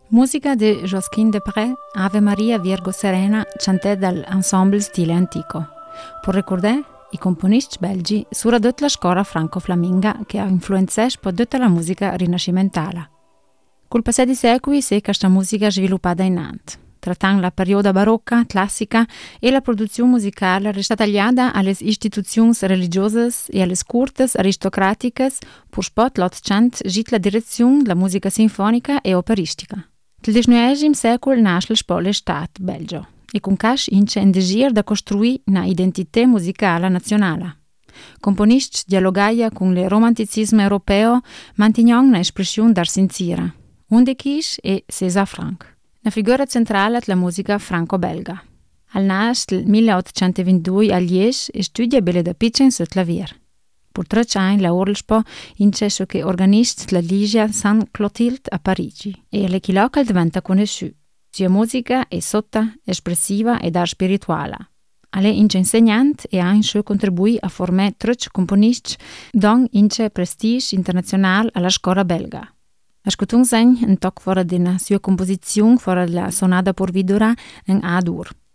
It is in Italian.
Musica di Josquin Desprez, Ave Maria Virgo Serena, chantée dall'ensemble Stile Antico. Per ricordare, i componisti belgi sono tutta la scuola franco-flaminga che ha influenzato tutta la musica rinascimentale. Col passare dei secoli si è questa musica sviluppata in Nantes, trattando la periodo barocca, classica e la produzione musicale è stata tagliata alle istituzioni religiose e alle corti aristocratiche per spot l'Ottocento git la direzione della musica sinfonica e operistica. Nel XIX secolo nasce lo Stato belgio e con questo ince in desir da costruire una identità musicale nazionale. Componisti dialogano con il romanticismo europeo, mantenendo un'espressione d'arte sincera. Un di questi è César Franck, una figura centrale della musica franco-belga. Al nasce del 1822 a Liège e studia belle da piccin sul clavier. Per 3 anni lavora in cesso che organista la Ligia Saint-Clotilde a Parigi e all'echi local diventa conosciuta. Sua musica è sotta, espressiva ed arte spirituale. È insegnante e ha anche contribuito a formare 3 componisti don ince prestige internazionale alla scuola belga. Ascoltiamo un tocco fuori di una sua composizione fuori la sonata por vidura in A-dur.